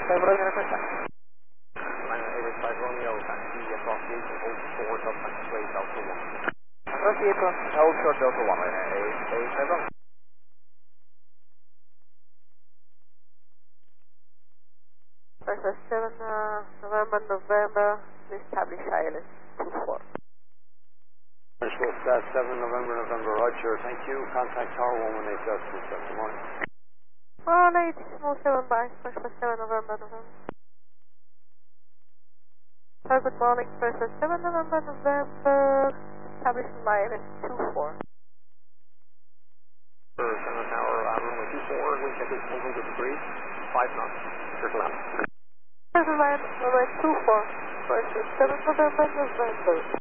Bravo, request. Line 885 Romeo, taxi across the 804 Delta X-ray Delta 1. Across the 8-1. Oh, short Delta 1, right now, 885 Romeo. First 7 November, establish ILS 24. Nashville Stat 7 November, Roger, thank you. Contact Tower 118 Delta 27, good morning. 118, small 7 by, first 7 November. Good morning, first 7 November, establish ILS 24. 7 Tower, runway 24, wind check is 100 degrees, 5 knots, circle out. Runway 24, first 7 November.